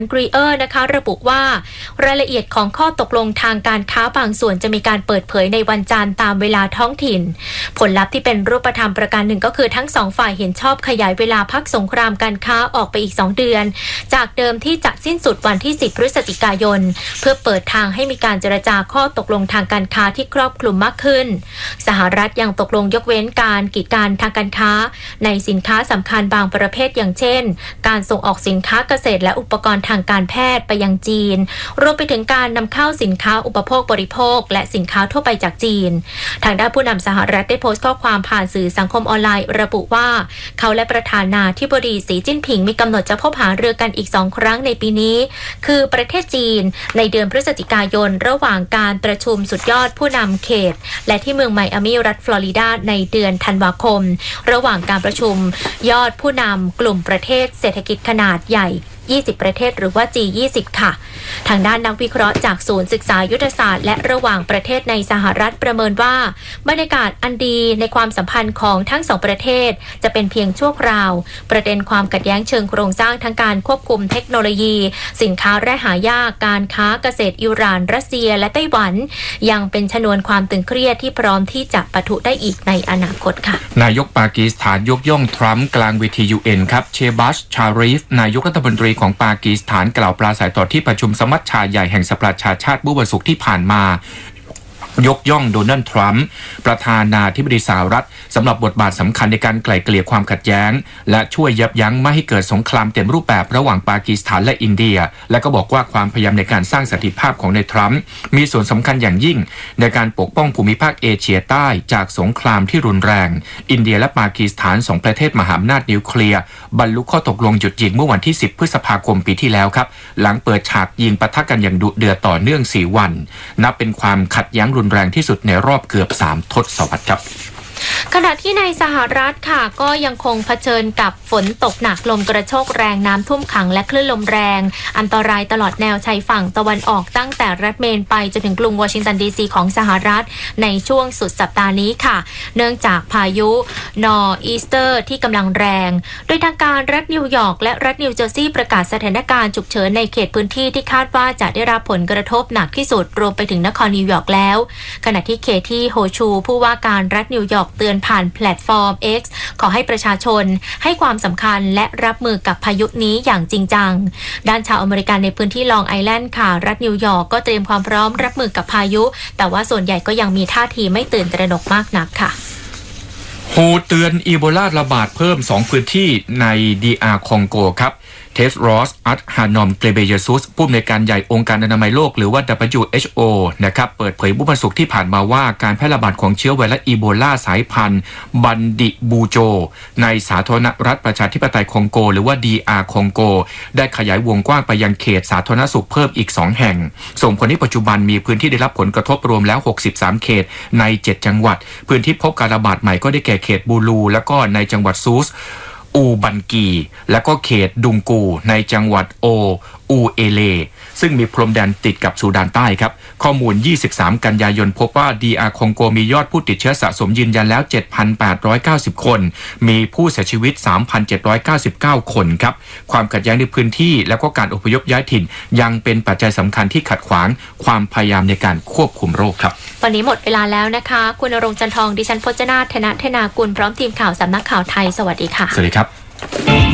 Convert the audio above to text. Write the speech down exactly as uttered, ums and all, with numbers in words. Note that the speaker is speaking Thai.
กรีเออร์นะคะระบุว่ารายละเอียดของข้อตกลงทางการค้าบางส่วนจะมีการเปิดเผยในวันจันทร์ตามเวลาท้องถิ่นผลลัพธ์ที่เป็นรูปธรรมประการหนึ่งก็คือทั้งสองฝ่ายเห็นชอบขยายเวลาพักสงครามการค้าออกไปอีกสองเดือนจากเดิมที่จะสิ้นสุดวันที่สิบพฤศจิกายนเพื่อเปิดทางให้มีการเจรจาข้อตกลงทางการค้าที่ครอบคลุมมากขึ้นสหรัฐยังตกลงยกเว้นการกีดกันทางการค้าในสินค้าสำคัญบางประเภทอย่างเช่นการส่งออกสินค้าเกษตรและอุปกรณ์ทางการแพทย์ไปยังจีนรวมไปถึงการนำเข้าสินค้าอุปโภคบริโภคและสินค้าทั่วไปจากจีนทางด้านผู้นำสหรัฐได้โพสต์ข้อความผ่านสื่อสังคมออนไลน์ระบุว่าเขาและประธานาธิบดีสีจิ้นผิงมีกำหนดจะพบหารือกันอีกสองครั้งในปีนี้คือประเทศจีนในเดือนพฤศจิกายนระหว่างการประชุมสุดยอดผู้นำเขตและที่เมืองไมอามี่รัฐฟลอริดาในเดือนธันวาคมระหว่างการประชุมยอดผู้นำกลุ่มประเทศเศรษฐกิจขนาดใหญ่ยี่สิบประเทศหรือว่า จี ยี่สิบ ค่ะทางด้านนักวิเคราะห์จากศูนย์ศึกษายุทธศาสตร์และระหว่างประเทศในสหรัฐประเมินว่าบรรยากาศอันดีในความสัมพันธ์ของทั้งสองประเทศจะเป็นเพียงชั่วคราวประเด็นความขัดแย้งเชิงโครงสร้างทั้งการควบคุมเทคโนโลยีสินค้าแร่หายากการค้าเกษตรอิหร่านรัสเซียและไต้หวันยังเป็นชนวนความตึงเครียดที่พร้อมที่จะปะทุได้อีกในอนาคตค่ะนายกปากีสถานยกย่องทรัมป์กลางเวที ยู เอ็น ครับเชบัชชารีฟนายกรัฐมนตรีของปากีสถานกล่าวปราศรัยต่อที่ประชุมสมัชชาใหญ่แห่งสหประชาชาติเมื่อวันศุกร์ที่ผ่านมายกย่องโดนัลด์ทรัมป์ประธานาธิบดีสหรัฐสำหรับบทบาทสำคัญในการไกล่เกลี่ยความขัดแย้งและช่วยยับยั้งไม่ให้เกิดสงครามเต็มรูปแบบระหว่างปากีสถานและอินเดียและก็บอกว่าความพยายามในการสร้างสันติภาพของนายทรัมป์มีส่วนสำคัญอย่างยิ่งในการปกป้องภูมิภาคเอเชียใต้จากสงครามที่รุนแรงอินเดียและปากีสถานสองประเทศมหาอำนาจนิวเคลียร์บรรลุข้อตกลงหยุดยิงเมื่อวันที่สิบพฤษภาคมปีที่แล้วครับหลังเปิดฉากยิงปะทะกันอย่างดุเดือดต่อเนื่องสี่วันนับเป็นความขัดแย้งรุนแรงที่สุดในรอบเกือบสามทศวรรษครับขณะที่ในสหรัฐค่ะก็ยังคงเผชิญกับฝนตกหนักลมกระโชกแรงน้ำท่วมขังและคลื่นลมแรงอันตรายตลอดแนวชายฝั่งตะวันออกตั้งแต่รัฐเมนไปจนถึงกรุงวอชิงตันดีซีของสหรัฐในช่วงสุดสัปดาห์นี้ค่ะเนื่องจากพายุนอร์อีสเตอร์ที่กำลังแรงโดยทางการรัฐนิวยอร์กและรัฐนิวเจอร์ซีย์ประกาศสถานการณ์ฉุกเฉินในเขตพื้นที่ที่คาดว่าจะได้รับผลกระทบหนักที่สุดรวมไปถึงนครนิวยอร์กแล้วขณะที่เคที่โฮชูผู้ว่าการรัฐนิวยอร์กเตือนผ่านแพลตฟอร์ม X ขอให้ประชาชนให้ความสำคัญและรับมือกับพายุนี้อย่างจริงจังด้านชาวอเมริกันในพื้นที่ลองไอแลนด์ค่ะรัฐนิวยอร์กก็เตรียมความพร้อมรับมือกับพายุแต่ว่าส่วนใหญ่ก็ยังมีท่าทีไม่ตื่นตระหนกมากนักค่ะฮูเตือนอีโบลาระบาดเพิ่มสองพื้นที่ใน ดี อาร์ คองโกครับเทสรอส อัตฮานอม เกรเบเยซุสผู้อำนวยการใหญ่องค์การอนามัยโลกหรือว่า ดับเบิลยู เอช โอ นะครับเปิดเผยเมื่อวันศุกร์ที่ผ่านมาว่าการแพร่ระบาดของเชื้อไวรัสอีโบลาสายพันธุ์บันดิบูโจในสาธารณรัฐประชาธิปไตยคองโกหรือว่า ดี อาร์ คองโกได้ขยายวงกว้างไปยังเขตสาธารณสุขเพิ่มอีกสองแห่งส่งผลให้ปัจจุบันมีพื้นที่ได้รับผลกระทบรวมแล้วหกสิบสามเขตในเจ็ดจังหวัดพื้นที่พบการระบาดใหม่ก็ได้แก่เขตบูลูแล้วก็ในจังหวัดซูสอูบันกีและก็เขตดุงกูในจังหวัดโออูเอเลซึ่งมีพรมแดนติดกับซูดานใต้ครับข้อมูลยี่สิบสามกันยายนพบว่า ดี อาร์ คองโกมียอดผู้ติดเชื้อสะสมยืนยันแล้ว เจ็ดพันแปดร้อยเก้าสิบ คนมีผู้เสียชีวิต สามพันเจ็ดร้อยเก้าสิบเก้า คนครับความขัดแย้งในพื้นที่และก็การอพยพย้ายถิ่นยังเป็นปัจจัยสำคัญที่ขัดขวางความพยายามในการควบคุมโรคครับวันนี้หมดเวลาแล้วนะคะคุณณรงค์จันทองดิฉันพจนาถ ธนธนากุลพร้อมทีมข่าวสำนักข่าวไทยสวัสดีค่ะสวัสดีครับ